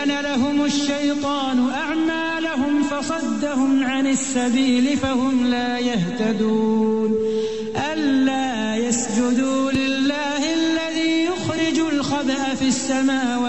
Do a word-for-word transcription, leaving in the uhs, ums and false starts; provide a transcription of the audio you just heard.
لهم الشيطان أعمالهم فصدهم عن السبيل فهم لا يهتدون ألا يسجدوا لله الذي يخرج الخبأ في السماوات